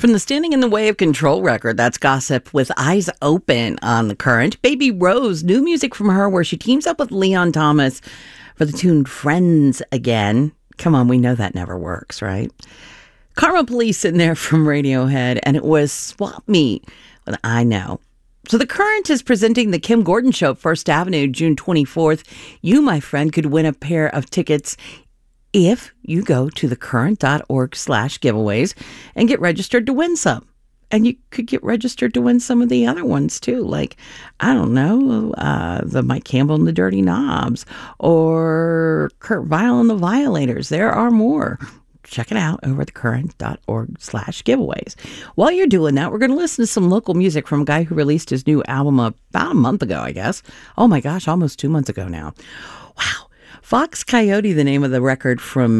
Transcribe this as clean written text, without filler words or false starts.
From the Standing in the Way of Control record, that's Gossip with Eyes Open on The Current. Baby Rose, new music from her where she teams up with Leon Thomas for the tune Friends Again. Come on, we know that never works, right? Karma Police in there from Radiohead, and it was Swap Me with I Know. So The Current is presenting the Kim Gordon Show at First Avenue, June 24th. You, my friend, could win a pair of tickets if you go to thecurrent.org/giveaways and get registered to win some. And you could get registered to win some of the other ones too, like, I don't know, the Mike Campbell and the Dirty Knobs, or Kurt Vile and the Violators. There are more. Check it out over at thecurrent.org/giveaways. While you're doing that, we're going to listen to some local music from a guy who released his new album about a month ago, I guess. Oh my gosh, almost 2 months ago now. Wow. Fox Coyote, the name of the record from